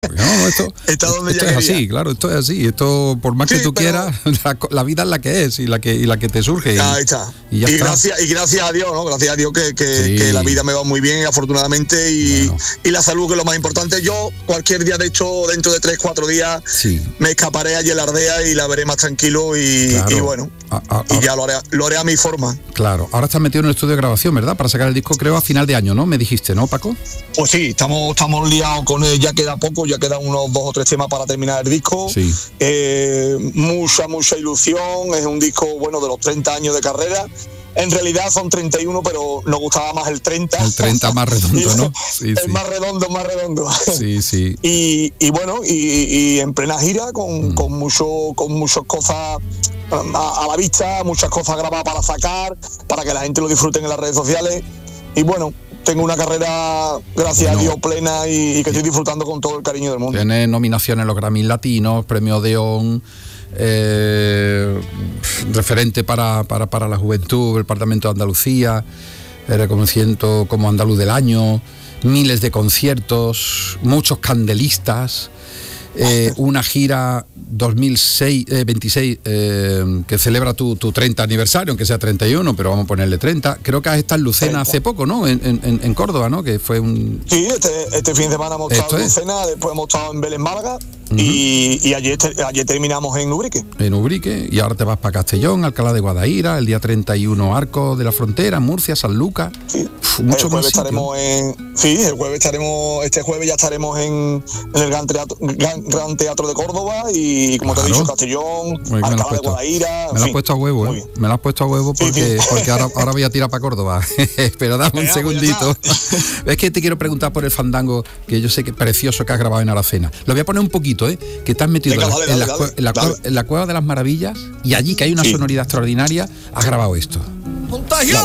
No, esto Esto es así, claro, esto es así. Esto, por más que tú quieras, la vida es la que es y la que te surge. Ahí está. Y ya está. Gracias a Dios, ¿no? Gracias a Dios que la vida me va muy bien, afortunadamente, y la salud, que es lo más importante. Yo, cualquier día de esto, dentro de 3-4 días, me escaparé allí a la Ardea y la veré más tranquilo y bueno, y ya lo haré a mi forma. Claro, ahora estás metido en el estudio de grabación, ¿verdad? Para sacar el disco, creo, a final de año, ¿no? Me dijiste, ¿no, Paco? Pues sí, estamos liados con él, ya queda poco, ya quedan unos 2 o 3 temas para terminar el disco. Sí. Mucha ilusión, es un disco, bueno, de los 30 años de carrera. En realidad son 31, pero nos gustaba más el 30. El 30 más redondo, ¿no? Sí, el más redondo. Sí, sí. Y bueno, y en plena gira, con muchas cosas a la vista, muchas cosas grabadas para sacar, para que la gente lo disfruten en las redes sociales. Y bueno, tengo una carrera, gracias a Dios, plena y que estoy disfrutando con todo el cariño del mundo. Tienes nominaciones en los Grammy Latinos, Premio Odeón, referente para la juventud, el Parlamento de Andalucía, reconocimiento como Andaluz del Año, miles de conciertos, muchos candelistas, una gira 2026 que celebra tu 30 aniversario, aunque sea 31, pero vamos a ponerle 30. Creo que has estado en Lucena hace poco, ¿no? En Córdoba, ¿no? Que fue un... Sí, este fin de semana hemos estado en Lucena, después hemos estado en Vélez, Málaga, y ayer terminamos en Ubrique. En Ubrique, y ahora te vas para Castellón, Alcalá de Guadaira, el día 31 Arcos de la Frontera, Murcia, Sanlúcar. Sí. El jueves estaremos este jueves ya estaremos en el Gran Teatro de Córdoba, y como te he dicho, Castellón, Alcalá de Guadaira. Me lo has puesto a huevo, ¿eh? Me lo has puesto a huevo porque ahora voy a tirar para Córdoba. Pero dame un segundito. Es que te quiero preguntar por el fandango, que yo sé que es precioso, que has grabado en Aracena. Lo voy a poner un poquito, que te has metido en la Cueva de las Maravillas, y allí, que hay una sonoridad extraordinaria, has grabado esto.